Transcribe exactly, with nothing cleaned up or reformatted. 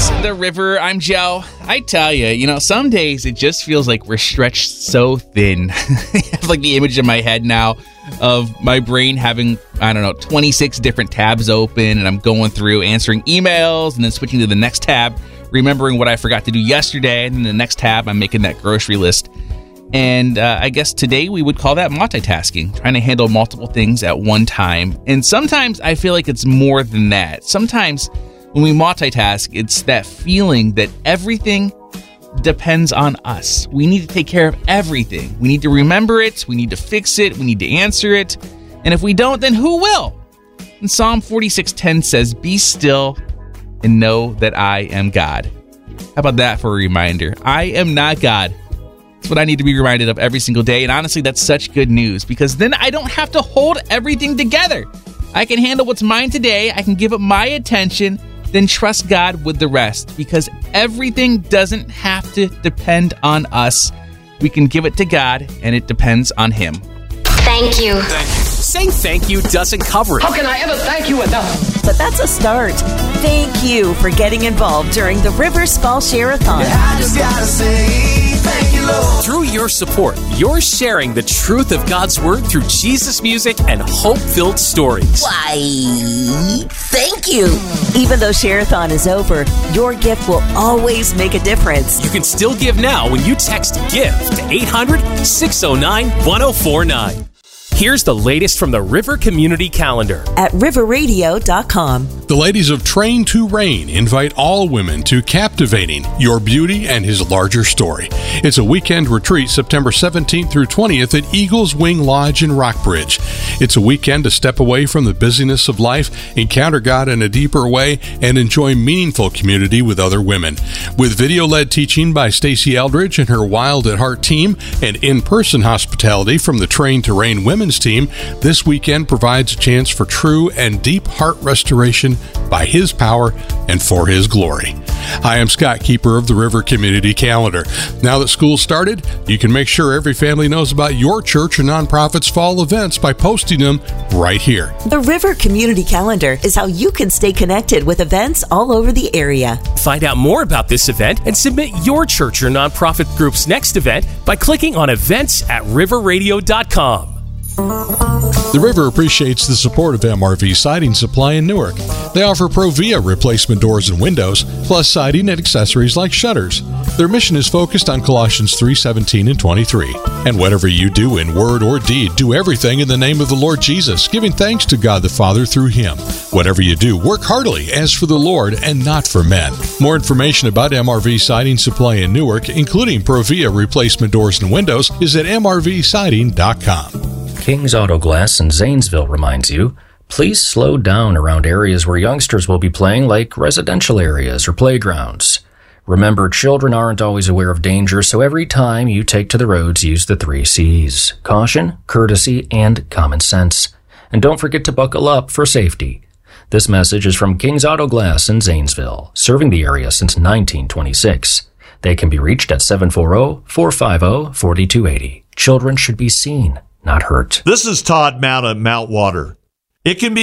It's The River. I'm Joe. I tell you, you know, some days it just feels like we're stretched so thin. I have like the image in my head now of my brain having, I don't know, twenty-six different tabs open, and I'm going through answering emails and then switching to the next tab, remembering what I forgot to do yesterday, and then the next tab I'm making that grocery list. And uh, I guess today we would call that multitasking, trying to handle multiple things at one time. And sometimes I feel like it's more than that. Sometimes when we multitask, it's that feeling that everything depends on us. We need to take care of everything. We need to remember it. We need to fix it. We need to answer it. And if we don't, then who will? And Psalm forty-six ten says, "Be still and know that I am God." How about that for a reminder? I am not God. That's what I need to be reminded of every single day. And honestly, that's such good news, because then I don't have to hold everything together. I can handle what's mine today. I can give it my attention, then trust God with the rest, because everything doesn't have to depend on us. We can give it to God, and it depends on Him. Thank you. Thank you. Saying thank you doesn't cover it. How can I ever thank you enough? But that's a start. Thank you for getting involved during the Rivers Fall Share-a-thon. Yeah, I just gotta say thank you, Lord. Through your support, you're sharing the truth of God's Word through Jesus music and hope-filled stories. Why, thank you. Even though Share-a-thon is over, your gift will always make a difference. You can still give now when you text GIFT to eight hundred, six oh nine, one oh four nine. Here's the latest from the River Community Calendar at river radio dot com. The ladies of Train to Reign invite all women to Captivating Your Beauty and His Larger Story. It's a weekend retreat September seventeenth through twentieth at Eagle's Wing Lodge in Rockbridge. It's a weekend to step away from the busyness of life, encounter God in a deeper way, and enjoy meaningful community with other women. With video-led teaching by Stacey Eldridge and her Wild at Heart team, and in-person hospitality from the Train to Reign women's team, this weekend provides a chance for true and deep heart restoration by His power and for His glory. Hi, I'm Scott, keeper of the River Community Calendar. Now that school started, you can make sure every family knows about your church or nonprofit's fall events by posting them right here. The River Community Calendar is how you can stay connected with events all over the area. Find out more about this event and submit your church or nonprofit group's next event by clicking on events at river radio dot com. The River appreciates the support of M R V Siding Supply in Newark. They offer Provia replacement doors and windows, plus siding and accessories like shutters. Their mission is focused on Colossians three seventeen and twenty-three. And whatever you do in word or deed, do everything in the name of the Lord Jesus, giving thanks to God the Father through Him. Whatever you do, work heartily as for the Lord and not for men. More information about M R V Siding Supply in Newark, including Provia replacement doors and windows, is at m r v siding dot com. King's Auto Glass in Zanesville reminds you, please slow down around areas where youngsters will be playing, like residential areas or playgrounds. Remember, children aren't always aware of danger, so every time you take to the roads, use the three C's: caution, courtesy, and common sense. And don't forget to buckle up for safety. This message is from King's Auto Glass in Zanesville, serving the area since nineteen twenty-six. They can be reached at seven four zero, four five zero, four two eight zero. Children should be seen, not hurt. This is Todd Mount at Mount Water. It can be